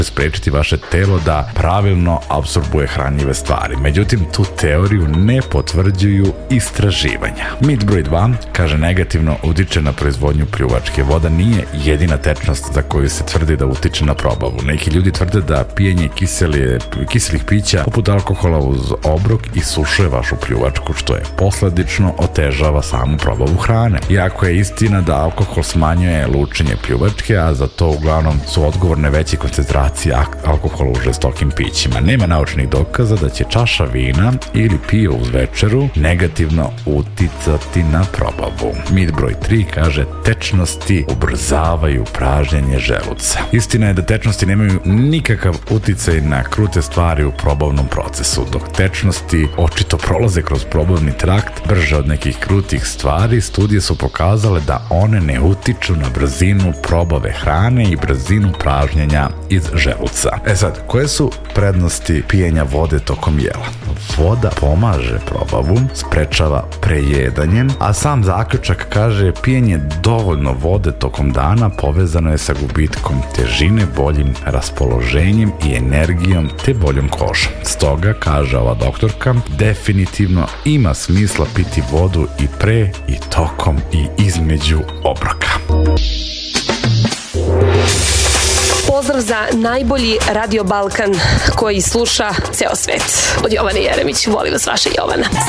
sprečiti vaše telo da pravilno apsorbuje hranjive stvari. Međutim, tu teoriju ne potvrđuju istraživanja. Mit broj 2 kaže negativno utiče na proizvodnju pljuvačke. Voda nije jedina tečnost za koju se tvrdi da utiče na probavu. Neki ljudi tvrde da pijenje kiselih pića poput alkohola uz obrok isušuje vašu pljuvačku, što je posledično otežava samu probavu hrane. Iako je istina da alkohol smanjuje lučenje pljuvačke, a za to uglavnom su odgovorne veće koncentracije alkohola u žestokim pićima. Nema naučnih dokaza da će čaša vina ili pivo uz večeru negativno uticati na probavu. Mit broj 3 kaže tečnosti ubrzavaju pražnjenje želuca. Istina je da tečnosti nemaju nikakav uticaj na krute stvari u probavnom procesu, dok tečnosti očito prolaze kroz probavni trakt brže od nekih krutih stvari. Studije su pokazale da one ne utiču na brzinu probave hrane i brzinu pražnjenja iz želuca. Sad, koje su prednosti pijenja vode tokom jela? Voda pomaže probavu, sprečava prejedanje, a sam zaključak kaže pijenje dovoljno vode tokom dana povezano je sa gubitkom težine, boljim raspoloženjem i energijom te boljom kožom. Stoga, kaže ova doktorka, definitivno ima smisla piti vodu i pre i tokom i između obroka. Pozdrav za najbolji Radio Balkan koji sluša ceo svet. Od Jovane Jeremić. Volim vas, vaša Jovana.